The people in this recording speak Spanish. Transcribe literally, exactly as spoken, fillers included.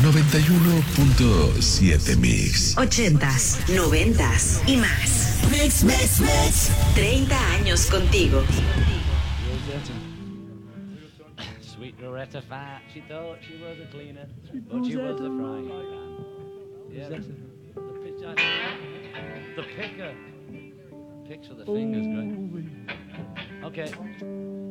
noventa y uno punto siete Mix. Ochentas, noventas y más. Mix, mix, mix. treinta años contigo. Sweet Loretta Fat, she thought she was a cleaner, but she was a frying pan. Yeah, the, the pitch, I, the picker. Picks with the fingers, great. Okay.